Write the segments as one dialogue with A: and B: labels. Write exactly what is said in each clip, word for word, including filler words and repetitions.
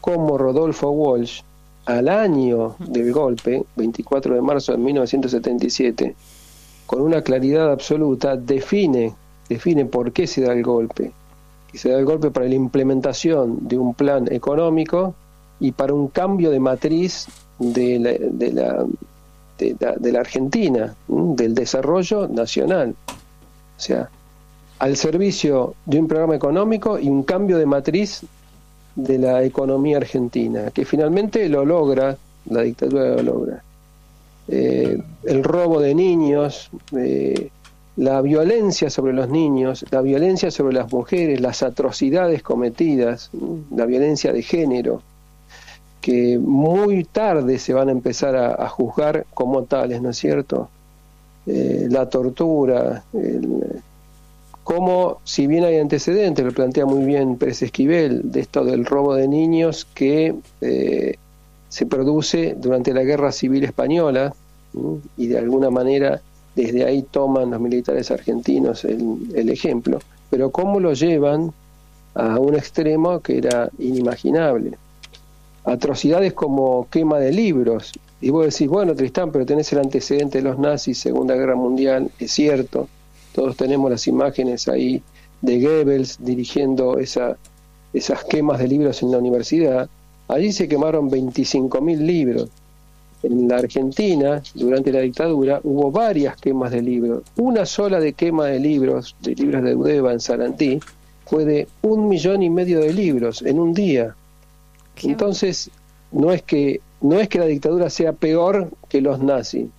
A: cómo Rodolfo Walsh, al año del golpe, veinticuatro de marzo de mil novecientos setenta y siete, con una claridad absoluta, define, define por qué se da el golpe. Y se da el golpe para la implementación de un plan económico y para un cambio de matriz de la, de la, de la, de la Argentina, ¿m? del desarrollo nacional. O sea, al servicio de un programa económico y un cambio de matriz de la economía argentina, que finalmente lo logra, la dictadura lo logra. Eh, el robo de niños, eh, la violencia sobre los niños, la violencia sobre las mujeres, las atrocidades cometidas, la violencia de género, que muy tarde se van a empezar a, a juzgar como tales, ¿no es cierto? Eh, la tortura, el, como si bien hay antecedentes, lo plantea muy bien Pérez Esquivel, de esto del robo de niños que eh, se produce durante la Guerra Civil Española, ¿sí? Y de alguna manera desde ahí toman los militares argentinos el, el ejemplo, pero cómo lo llevan a un extremo que era inimaginable. Atrocidades como quema de libros, y vos decís, bueno, Tristán, pero tenés el antecedente de los nazis, Segunda Guerra Mundial, es cierto, todos tenemos las imágenes ahí de Goebbels dirigiendo esa, esas quemas de libros en la universidad. Allí se quemaron veinticinco mil libros. En la Argentina, durante la dictadura, hubo varias quemas de libros. Una sola de quema de libros, de libros de Eudeva en Sarandí, fue de un millón y medio de libros en un día. ¿Qué? Entonces, no es que no es que la dictadura sea peor que los nazis,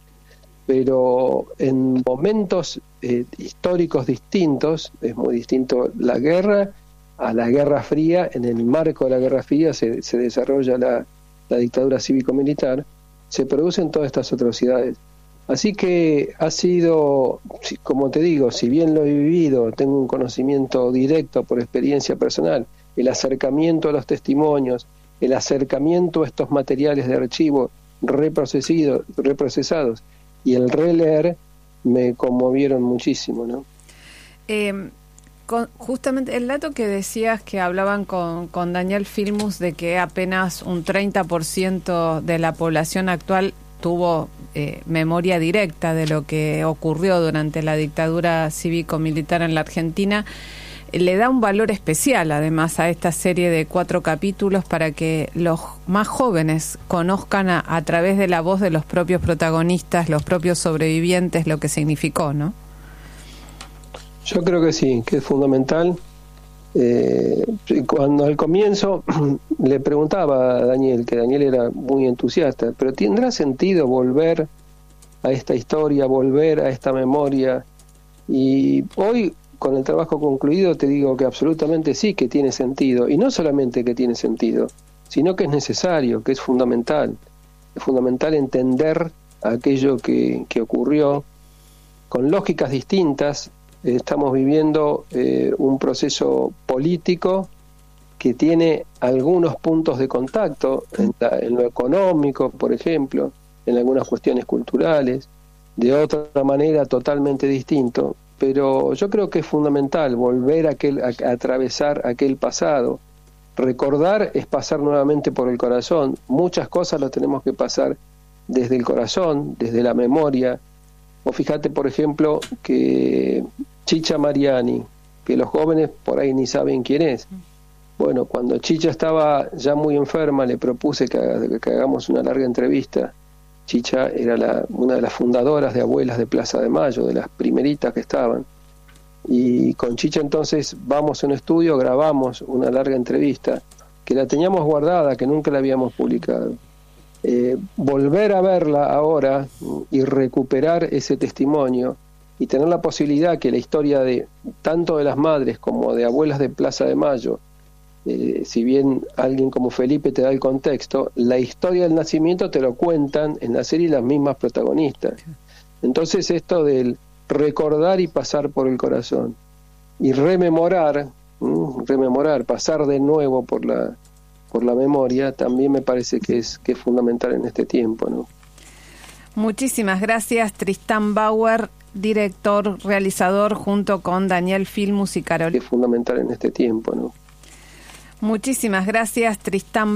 A: pero en momentos eh, históricos distintos, es muy distinto la guerra a la Guerra Fría. En el marco de la Guerra Fría se, se desarrolla la, la dictadura cívico-militar, se producen todas estas atrocidades. Así que ha sido, como te digo, si bien lo he vivido, tengo un conocimiento directo por experiencia personal, el acercamiento a los testimonios, el acercamiento a estos materiales de archivo reprocesados, reprocesados y el releer me conmovieron muchísimo, ¿no?
B: Eh, con, justamente el dato que decías que hablaban con, con Daniel Filmus de que apenas un treinta por ciento de la población actual tuvo eh, memoria directa de lo que ocurrió durante la dictadura cívico-militar en la Argentina, le da un valor especial además a esta serie de cuatro capítulos para que los más jóvenes conozcan a, a través de la voz de los propios protagonistas, los propios sobrevivientes, lo que significó, ¿no?
A: Yo creo que sí, que es fundamental. Eh, cuando al comienzo le preguntaba a Daniel, que Daniel era muy entusiasta, pero ¿tendrá sentido volver a esta historia, volver a esta memoria? Y hoy, con el trabajo concluido, te digo que absolutamente sí que tiene sentido, y no solamente que tiene sentido, sino que es necesario, que es fundamental. Es fundamental entender aquello que, que ocurrió con lógicas distintas. Estamos viviendo eh, un proceso político que tiene algunos puntos de contacto en, la, en lo económico, por ejemplo, en algunas cuestiones culturales, de otra manera totalmente distinto, pero yo creo que es fundamental volver a, aquel, a, a atravesar aquel pasado. Recordar es pasar nuevamente por el corazón. Muchas cosas las tenemos que pasar desde el corazón, desde la memoria. O fíjate, por ejemplo, que Chicha Mariani, que los jóvenes por ahí ni saben quién es. Bueno, cuando Chicha estaba ya muy enferma, le propuse que, que hagamos una larga entrevista. Chicha era la, una de las fundadoras de Abuelas de Plaza de Mayo, de las primeritas que estaban. Y con Chicha entonces vamos a un estudio, grabamos una larga entrevista, que la teníamos guardada, que nunca la habíamos publicado. Eh, volver a verla ahora y recuperar ese testimonio y tener la posibilidad que la historia de tanto de las madres como de Abuelas de Plaza de Mayo, eh, si bien alguien como Felipe te da el contexto, la historia del nacimiento te lo cuentan en la serie las mismas protagonistas. Entonces esto del recordar y pasar por el corazón y rememorar, ¿m? rememorar, pasar de nuevo por la por la memoria, también me parece que es que es fundamental en este tiempo, ¿no?
B: Muchísimas gracias, Tristán Bauer, director, realizador, junto con Daniel Filmus y Carolina.
A: Que es fundamental en este tiempo, ¿no?
B: Muchísimas gracias, Tristán